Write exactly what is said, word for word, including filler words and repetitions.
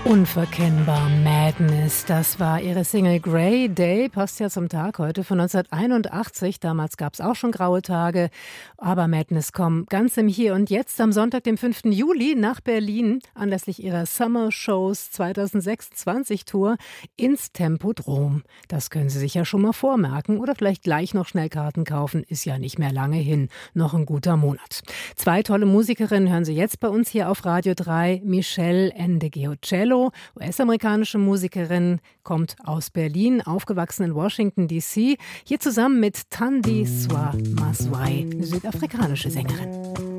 Unverkennbar Madness, das war ihre Single Grey Day, passt ja zum Tag heute von neunzehnhunderteinundachtzig. Damals gab es auch schon graue Tage, aber Madness kommt ganz im Hier und Jetzt am Sonntag, dem fünften Juli, nach Berlin, anlässlich ihrer Summer Shows zwanzig sechsundzwanzig Tour ins Tempodrom. Das können Sie sich ja schon mal vormerken oder vielleicht gleich noch schnell Karten kaufen, ist ja nicht mehr lange hin, noch ein guter Monat. Zwei tolle Musikerinnen hören Sie jetzt bei uns hier auf Radio drei, Michelle Ndegeocello, U S-amerikanische Musikerin, kommt aus Berlin, aufgewachsen in Washington D C. Hier zusammen mit Thandi Swa Maswai, eine südafrikanische Sängerin.